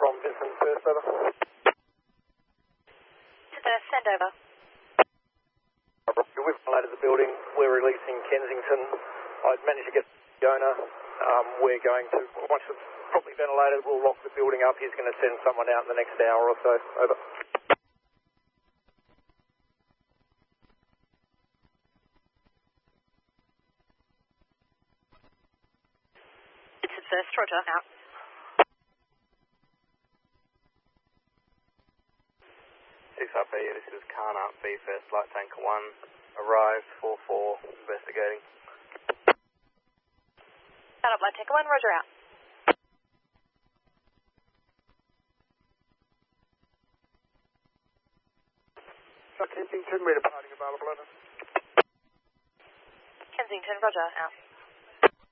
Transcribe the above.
from Vincent First, over. First, send over. We've ventilated the building. We're releasing Kensington. I've managed to get the owner. We're going to, once it's properly ventilated, we'll lock the building up. He's going to send someone out in the next hour or so. Over. Vincent First, roger, out. RP, this is Kana, B First, Light Tanker 1, arrived, 4-4, investigating. Kana, Light Tanker 1, roger, out. Kensington, we're departing available, over. Kensington, roger, out.